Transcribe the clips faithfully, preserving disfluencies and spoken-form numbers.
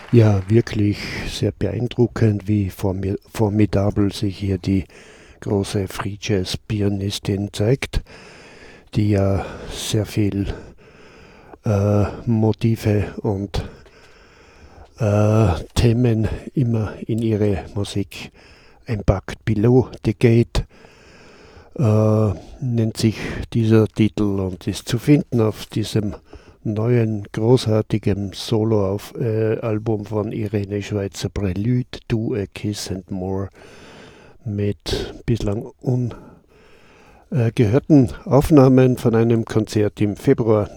Ja, wirklich sehr beeindruckend, wie formi formidabel sich hier die große Free Jazz Pianistin zeigt, die ja sehr viel äh, Motive und äh, Themen immer in ihre Musik einpackt. Below the Gate äh, nennt sich dieser Titel und ist zu finden auf diesem neuen großartigen Solo-Album äh, von Irene Schweizer, Prelude to a Kiss and More, mit bislang ungehörten Aufnahmen von einem Konzert im Februar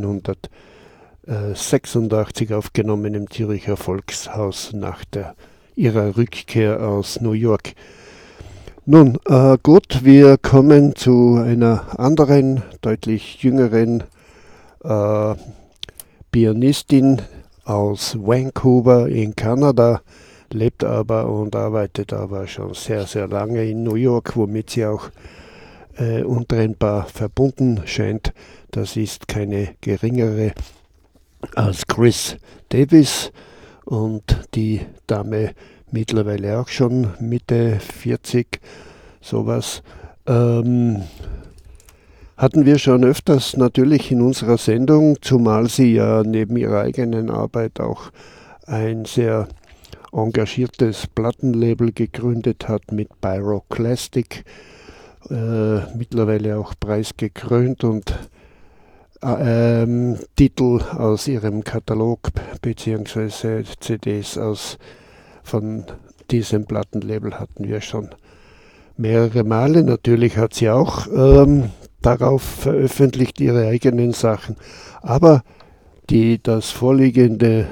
neunzehnhundertsechsundachtzig aufgenommen im Zürcher Volkshaus nach der, ihrer Rückkehr aus New York. Nun, äh, gut, wir kommen zu einer anderen, deutlich jüngeren äh, Pianistin aus Vancouver in Kanada, lebt aber und arbeitet aber schon sehr, sehr lange in New York, womit sie auch äh, untrennbar verbunden scheint. Das ist keine geringere als Chris Davis, und die Dame mittlerweile auch schon Mitte vierzig, sowas. Ähm, hatten wir schon öfters natürlich in unserer Sendung, zumal sie ja neben ihrer eigenen Arbeit auch ein sehr engagiertes Plattenlabel gegründet hat mit Pyroclastic, äh, mittlerweile auch preisgekrönt, und äh, ähm, Titel aus ihrem Katalog bzw. C Ds aus von diesem Plattenlabel hatten wir schon mehrere Male. Natürlich hat sie auch ähm, darauf veröffentlicht ihre eigenen Sachen, aber die, das vorliegende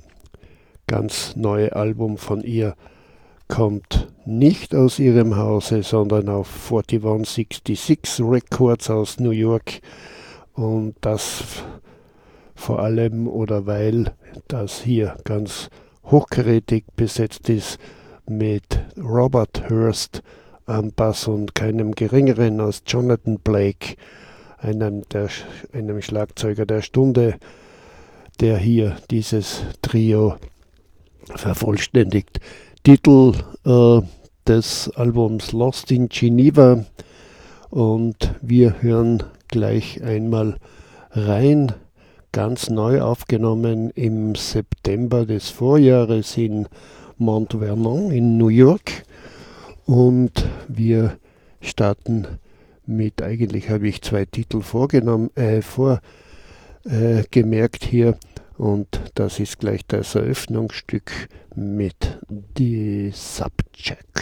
ganz neue Album von ihr kommt nicht aus ihrem Hause, sondern auf einundvierzig sechsundsechzig Records aus New York, und das vor allem oder weil das hier ganz hochkarätig besetzt ist mit Robert Hurst am Bass und keinem geringeren als Jonathan Blake, einem, der, einem Schlagzeuger der Stunde, der hier dieses Trio vervollständigt. Titel äh, des Albums Lost in Geneva, und wir hören gleich einmal rein, ganz neu aufgenommen im September des Vorjahres in Mount Vernon in New York. Und wir starten mit, eigentlich habe ich zwei Titel vorgenommen, äh, vorgemerkt äh, hier, und das ist gleich das Eröffnungsstück mit The Subject.